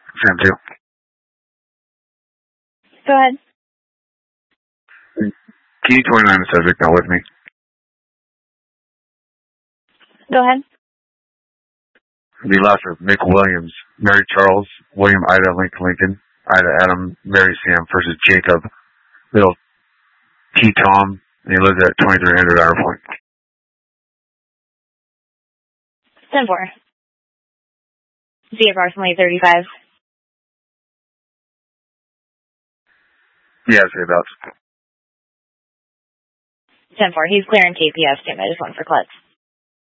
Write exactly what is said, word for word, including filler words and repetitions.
Sam two. Go ahead. Key twenty-nine subject now with me. Go ahead. The last of Mick Williams, Mary Charles, William Ida Lincoln Lincoln, Ida Adam, Mary Sam versus Jacob, little T Tom, and he lives at twenty-three hundred Hour Point. ten four. See approximately thirty-five. Yeah, say about. ten four. He's clearing K P S. I just went for clutch.